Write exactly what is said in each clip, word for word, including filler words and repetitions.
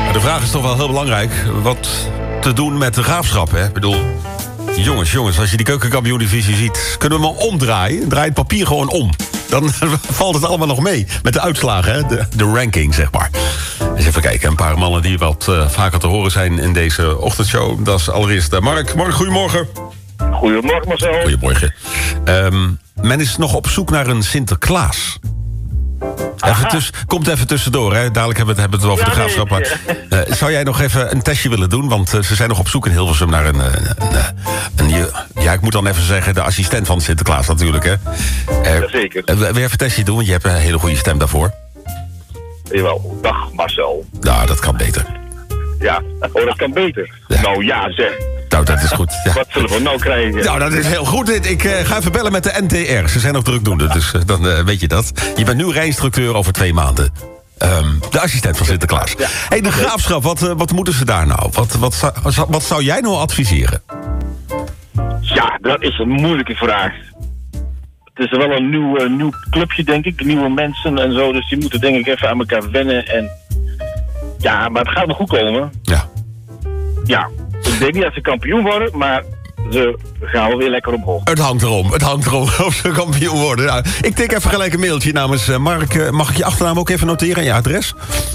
Maar de vraag is toch wel heel belangrijk. Wat te doen met de Graafschap, hè? Ik bedoel, jongens, jongens, als je die keukenkampioen-divisie ziet... kunnen we hem omdraaien. Draai het papier gewoon om. Dan valt het allemaal nog mee. Met de uitslagen, hè? De, de ranking, zeg maar. Eens even kijken, een paar mannen die wat uh, vaker te horen zijn in deze ochtendshow. Dat is allereerst uh, Mark. Mark, goedemorgen. Goedemorgen, Marcel. Goedemorgen. Um, men is nog op zoek naar een Sinterklaas. Even tuss- komt even tussendoor, hè. Dadelijk hebben we het, hebben we het over ja, de Graafschap. Maar, uh, zou jij nog even een testje willen doen? Want uh, ze zijn nog op zoek in Hilversum naar een... een, een, een ja, ik moet dan even zeggen, de assistent van Sinterklaas natuurlijk, hè. Uh, Jazeker. Uh, wil je even een testje doen? Want je hebt een hele goede stem daarvoor. Jawel. Dag, Marcel. Nou, dat kan beter. Ja, oh, dat kan beter. Ja. Nou ja, zeg. Nou, dat is goed. Ja. Wat zullen we nou krijgen? Nou, dat is heel goed. Ik uh, ga even bellen met de N T R. Ze zijn nog drukdoende, dus uh, dan uh, weet je dat. Je bent nu rijinstructeur over twee maanden. Um, de assistent van Sinterklaas. Ja. Hey, de Graafschap, wat, uh, wat moeten ze daar nou? Wat, wat, wat, wat zou jij nou adviseren? Ja, dat is een moeilijke vraag. Het is wel een nieuw, uh, nieuw clubje, denk ik. Nieuwe mensen en zo. Dus die moeten denk ik even aan elkaar wennen. En ja, maar het gaat nog goed komen. Ja. Ja. Ik denk niet dat ze kampioen worden, maar ze gaan wel weer lekker omhoog. Het hangt erom, het hangt erom of ze kampioen worden. Nou, ik tik even gelijk een mailtje namens uh, Mark. Uh, mag ik je achternaam ook even noteren en je adres?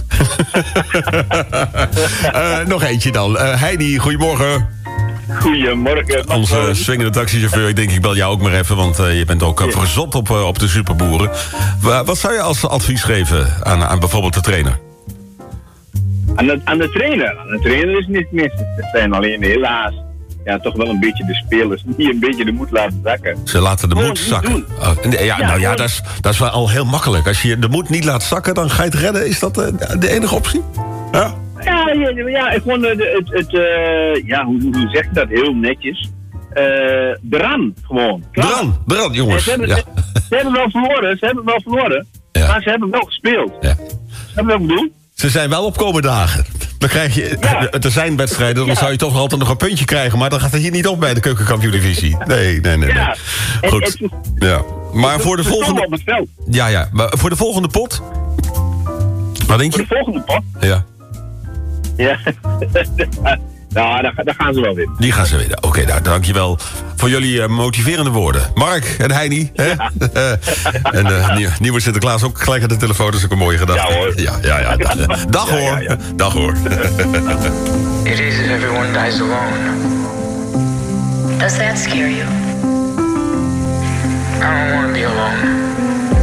uh, nog eentje dan. Uh, Heidi, goedemorgen. Goedemorgen. Onze swingende taxichauffeur, ik denk ik bel jou ook maar even... want uh, je bent ook uh, verzot op, uh, op de superboeren. Uh, wat zou je als advies geven aan, aan bijvoorbeeld de trainer? Aan de, aan de trainer? Aan de trainer is niet mis. Het zijn alleen helaas ja, toch wel een beetje de spelers die een beetje de moed laten zakken. Ze laten de moed zakken. Oh, ja, ja, nou ja, dat is, dat is wel al heel makkelijk. Als je de moed niet laat zakken, dan ga je het redden. Is dat uh, de enige optie? Ja, ja, ja, ja gewoon uh, het... het uh, ja, hoe, hoe zeg je dat? Heel netjes. Uh, Beran, gewoon. Beran, Beran, jongens. Ze hebben, ja. ze, ze hebben wel verloren, ze hebben wel verloren. Ja. Maar ze hebben wel gespeeld. Ja. Ze hebben wel bedoeld. Ze zijn wel opkomende dagen. Dan krijg je, ja. Er zijn wedstrijden, dan ja. zou je toch altijd nog een puntje krijgen. Maar dan gaat het hier niet op bij de keukenkampioen-divisie. Nee, nee, nee. Ja. nee. Goed. Het, het, ja. Maar het, voor de volgende... Op het veld. Ja, ja. Maar voor de volgende pot? Wat denk je? Voor de volgende pot? Ja. Ja. Nou, daar, daar gaan ze wel winnen. Die gaan ze winnen. Oké, okay, nou, dankjewel voor jullie uh, motiverende woorden. Mark en Heini. Hè? Ja. en uh, nieuw, nieuwe Sinterklaas ook gelijk aan de telefoon. Dat is ook een mooie gedachte. Ja hoor. Ja, ja, ja. Dag, dag hoor. Ja, ja, ja. Dag hoor. It is if everyone dies alone. Does that scare you? I don't want to be alone.